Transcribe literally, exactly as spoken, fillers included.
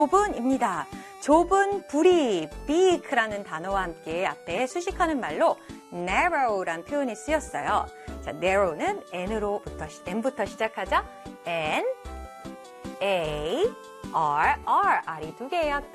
좁은입니다. 좁은 부리, big라는 단어와 함께 앞에 수식하는 말로 narrow란 표현이 쓰였어요. 자, narrow는 n으로부터, n부터 시작하자. n, a, r, r, r이 두 개예요.